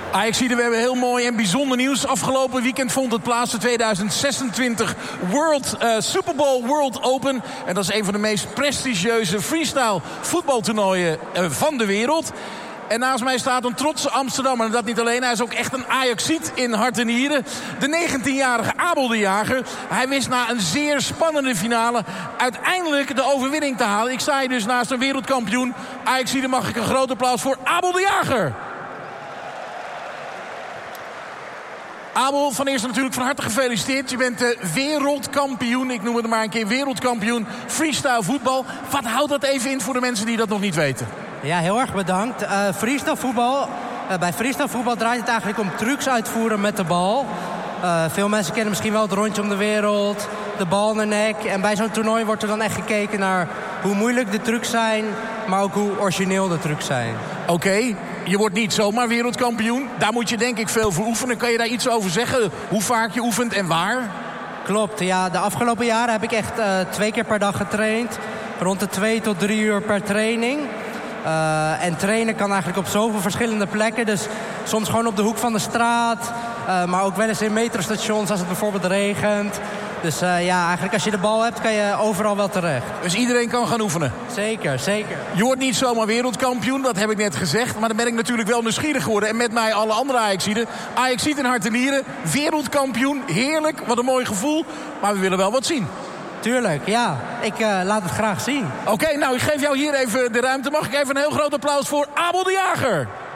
Ajaxiden, we hebben heel mooi en bijzonder nieuws. Afgelopen weekend vond het plaats, de 2026 Super Bowl World Open. En dat is een van de meest prestigieuze freestyle voetbaltoernooien van de wereld. En naast mij staat een trotse Amsterdammer. En dat niet alleen, hij is ook echt een Ajaxiet in hart en nieren. De 19-jarige Abel de Jager. Hij wist na een zeer spannende finale uiteindelijk de overwinning te halen. Ik sta hier dus naast een wereldkampioen. Ajaxiden, mag ik een groot applaus voor Abel de Jager. Abel, van eerst natuurlijk van harte gefeliciteerd. Je bent wereldkampioen, ik noem het maar een keer wereldkampioen freestyle voetbal. Wat houdt dat even in voor de mensen die dat nog niet weten? Ja, heel erg bedankt. Freestyle voetbal. Bij freestyle voetbal draait het eigenlijk om trucs uitvoeren met de bal. Veel mensen kennen misschien wel het rondje om de wereld, de bal in de nek. En bij zo'n toernooi wordt er dan echt gekeken naar hoe moeilijk de trucs zijn, maar ook hoe origineel de trucs zijn. Oké, je wordt niet zomaar wereldkampioen. Daar moet je denk ik veel voor oefenen. Kan je daar iets over zeggen? Hoe vaak je oefent en waar? Klopt, ja. De afgelopen jaren heb ik echt 2 keer per dag getraind. Rond de 2 tot 3 uur per training. En trainen kan eigenlijk op zoveel verschillende plekken. Dus soms gewoon op de hoek van de straat. Maar ook wel eens in metrostations als het bijvoorbeeld regent. Dus ja, eigenlijk als je de bal hebt kan je overal wel terecht. Dus iedereen kan gaan oefenen? Zeker, zeker. Je wordt niet zomaar wereldkampioen, dat heb ik net gezegd. Maar dan ben ik natuurlijk wel nieuwsgierig geworden. En met mij alle andere Ajaxiden. Ajaxiet in hart en nieren, wereldkampioen. Heerlijk, wat een mooi gevoel. Maar we willen wel wat zien. Tuurlijk, ja. Ik laat het graag zien. Oké, nou, ik geef jou hier even de ruimte. Mag ik even een heel groot applaus voor Abel de Jager?